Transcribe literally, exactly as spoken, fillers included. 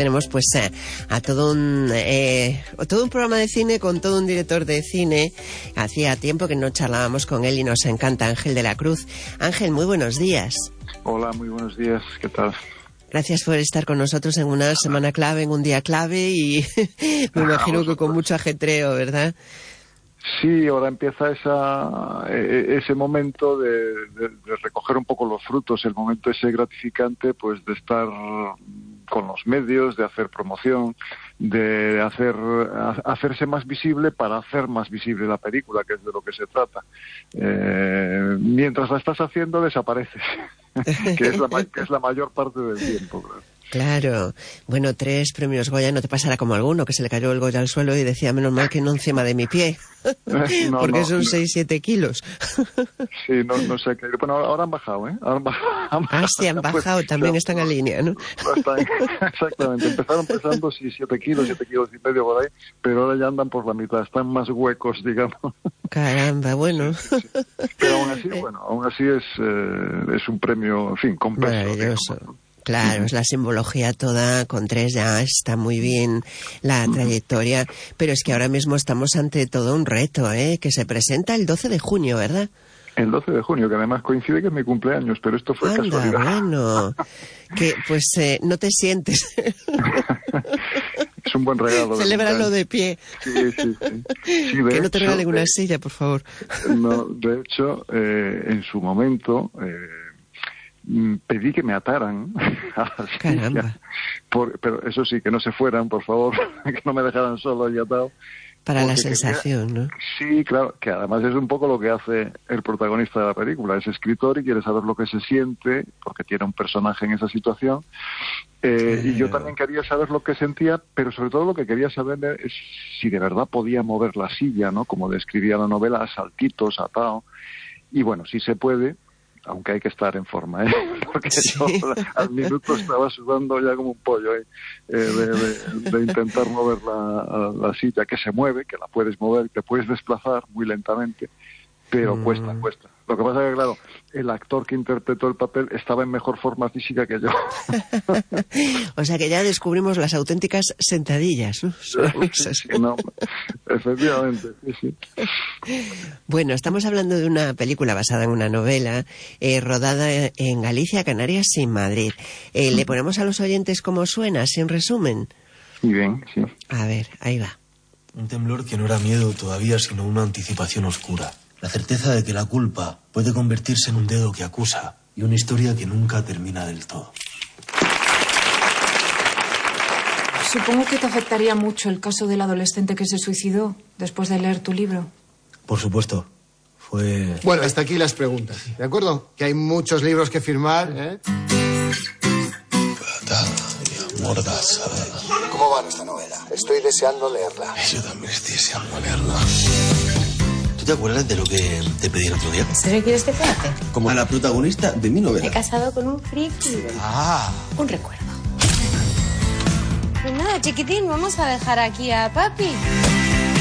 tenemos pues eh, a todo un eh, todo un programa de cine con todo un director de cine. Hacía tiempo que no charlábamos con él y nos encanta, Ángel de la Cruz. Ángel, muy buenos días. Hola, muy buenos días, ¿qué tal? Gracias por estar con nosotros en una semana clave, en un día clave y me imagino que con mucho ajetreo, ¿verdad? Sí, ahora empieza esa, ese momento de, de, de recoger un poco los frutos, el momento ese gratificante, pues de estar con los medios, de hacer promoción, de hacer hacerse más visible para hacer más visible la película, que es de lo que se trata. Eh, mientras la estás haciendo, desapareces, que es la, que es la mayor parte del tiempo, ¿verdad? Claro. Bueno, tres premios Goya, no te pasará como alguno, que se le cayó el Goya al suelo y decía, menos mal que no encima de mi pie, no, porque no, son no. seis, siete kilos. Sí, no, no sé qué. Bueno, ahora han bajado, ¿eh? Ahora han bajado. Ah, sí, han bajado, pues, también están en línea, ¿no? Están, exactamente. Empezaron pesando, sí, siete kilos, siete kilos y medio por ahí, pero ahora ya andan por la mitad, están más huecos, digamos. Caramba, bueno. Sí, sí, sí. Pero aún así, bueno, aún así es, eh, es un premio, en fin, con peso. Maravilloso. Digamos. Claro, es la simbología toda, con tres ya está muy bien la trayectoria, pero es que ahora mismo estamos ante todo un reto, ¿eh? Que se presenta el doce de junio, ¿verdad? El doce de junio, que además coincide que es mi cumpleaños, pero esto fue Anda, casualidad. Bueno, que pues eh, no te sientes. Es un buen regalo. Celébralo de pie. Sí, sí, sí. sí de que no te hecho, regalen una eh, silla, por favor. No, de hecho, eh, en su momento... Eh, pedí que me ataran a la silla, por, pero eso sí, que no se fueran, por favor, que no me dejaran solo y atado. Para la sensación, quería... ¿no? Sí, claro, que además es un poco lo que hace el protagonista de la película, es escritor y quiere saber lo que se siente, porque tiene un personaje en esa situación, eh, claro. Y yo también quería saber lo que sentía, pero sobre todo lo que quería saber es si de verdad podía mover la silla, ¿no? Como describía la novela, a saltitos, atado, y bueno, si se puede, aunque hay que estar en forma, ¿eh? Porque sí. Yo al minuto estaba sudando ya como un pollo, ¿eh? Eh, de, de, de intentar mover la, la silla, que se mueve, que la puedes mover, te puedes desplazar muy lentamente, pero mm. cuesta, cuesta. Lo que pasa es que, claro, el actor que interpretó el papel estaba en mejor forma física que yo. O sea que ya descubrimos las auténticas sentadillas, ¿no? Sí, sí, no, efectivamente, sí, sí. Bueno, estamos hablando de una película basada en una novela, eh, rodada en Galicia, Canarias y Madrid. Eh, ¿Le ponemos a los oyentes cómo suena, sin resumen? Muy bien, sí. A ver, ahí va. Un temblor que no era miedo todavía, sino una anticipación oscura. La certeza de que la culpa puede convertirse en un dedo que acusa y una historia que nunca termina del todo. Supongo que te afectaría mucho el caso del adolescente que se suicidó después de leer tu libro. Por supuesto. Fue... Bueno, hasta aquí las preguntas, ¿de acuerdo? Que hay muchos libros que firmar, ¿eh? ¿Cómo va nuestra novela? Estoy deseando leerla. Yo también estoy deseando leerla. ¿Tú te acuerdas de lo que te pedí el otro día? ¿En serio quieres que te hace? Como a la protagonista de mi novela. Me he casado con un friki. Ah. Un recuerdo. Pues nada, chiquitín, vamos a dejar aquí a papi.